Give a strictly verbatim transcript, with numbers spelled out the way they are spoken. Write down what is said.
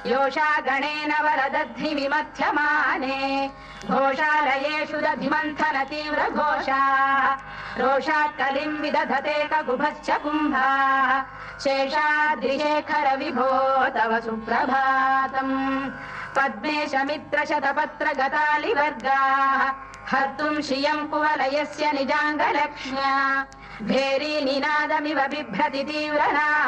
योषा गणेन वरदध्नि विमथ्यमाने घोषालयेषु दधिमन्थन तीव्र घोषाः रोषात् कलिम् विदधते ककुभश्च कुम्भाः शेषाद्रिशेखर विभो तव सुप्रभातम् पद्मेश मित्र शतपत्र गतालिवर्गाः हर्तुम् श्रियम् कुवलयस्य निजाङ्गलक्ष्म्या भेरी निनादमिव बिभ्रति तीव्रना